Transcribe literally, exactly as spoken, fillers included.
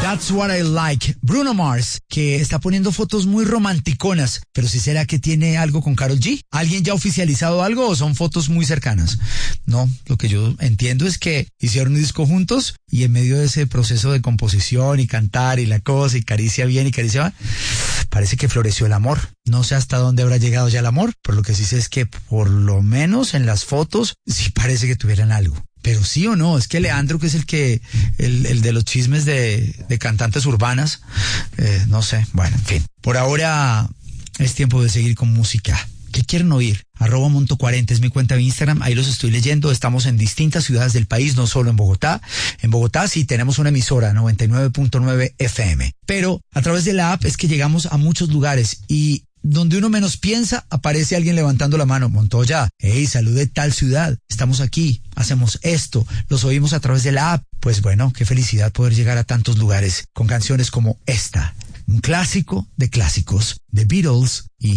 That's What I Like. Bruno Mars, que está poniendo fotos muy romanticonas, pero si será que tiene algo con Karol G. ¿Alguien ya ha oficializado algo o son fotos muy cercanas? No, lo que yo entiendo es que hicieron un disco juntos y en medio de ese proceso de composición y cantar y la cosa y caricia bien y caricia mal, parece que floreció el amor. No sé hasta dónde habrá llegado ya el amor, pero lo que sí sé es que por lo menos en las fotos sí parece que tuvieran algo. Pero sí o no, es que Leandro, que es el que, el, el de los chismes de, de cantantes urbanas, eh, no sé, bueno, en fin. Por ahora es tiempo de seguir con música. ¿Qué quieren oír? Arroba Monto cuarenta es mi cuenta de Instagram, ahí los estoy leyendo. Estamos en distintas ciudades del país, no solo en Bogotá. En Bogotá sí tenemos una emisora, noventa y nueve punto nueve F M. Pero a través de la app es que llegamos a muchos lugares y donde uno menos piensa, aparece alguien levantando la mano. Montoya, hey, salude tal ciudad, estamos aquí, hacemos esto, los oímos a través de la app. Pues bueno, qué felicidad poder llegar a tantos lugares con canciones como esta, un clásico de clásicos, The Beatles y